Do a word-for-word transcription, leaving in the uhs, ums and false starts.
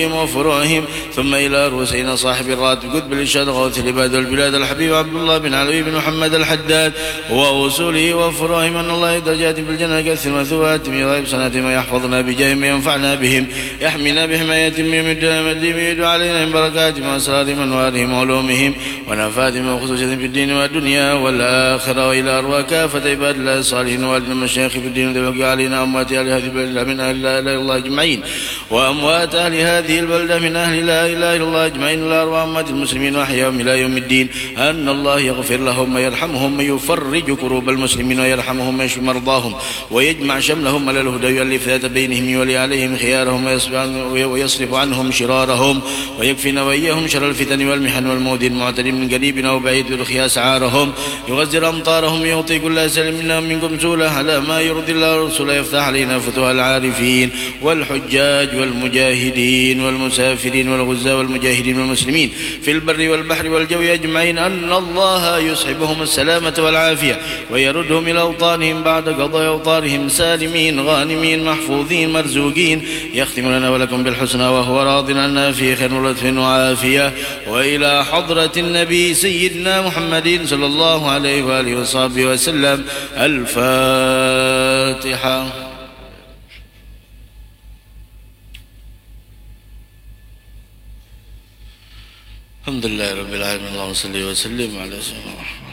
وفروعهم، ثم إلى رؤوسنا صاحب الراتب قطب الإرشاد غوث العباد والبلاد الحبيب عبد الله بن علوي بن محمد الحداد وأصوله وفروعهم، أن الله درجات في الجنة كثر مثواتهم يغيب سنتهم ويحفظنا بجاههم وينفعنا بهم يحمينا بحمايتهم يمدنا مدهم يدعو علينا من بركاتهم وأسرارهم وأنوارهم وعلومهم ونفاتهم وخصوصا في الدين والدنيا والآخرة، وإلى أرواح كافة عباد الله الصالحين والدين المشايخ في الدين ويوقع علينا أموات أهل هذه البلدة من أهل لا إله إلا الله أجمعين، وأموات أهل هذه البلدة من أهل لا إله إلا الله أجمعين، الأرواح أموات المسلمين وأحياهم إلى يوم الدين، أن الله يغفر لهم ويرحمهم ويفرج كروب المسلمين ويرحمهم ويشفي مرضاهم ويجمع شملهم على الهدى ويؤلف ذات بينهم يولي عليهم خيارهم ويصرف عنهم شرارهم ويكفينا وإياهم شر الفتن والمحن والموت المعتد من قريب أو بعيد يرخي أسعارهم يغزر أمطارهم يعطي كل سلم منا منكم سولة على ما يرضي الله ورسوله، يفتح علينا فتوح العارفين والحجاج والمجاهدين والمسافرين والغزاة والمجاهدين والمسلمين في البر والبحر والجو أجمعين، أن الله يصحبهم السلامة والعافية ويردهم إلى أوطانهم بعد قضاء أوطانهم سالمين غانمين محفوظين مرزوقين، يختم لنا ولكم بالحسنى وهو راض عنا في خير ولطف وعافية، وإلى حضرة النبي سيدنا محمد صلى الله عليه وآله وصحبه وسلم. الفاتحة. الحمد لله رب العالمين، اللهم صل وسلم على سيدنا محمد.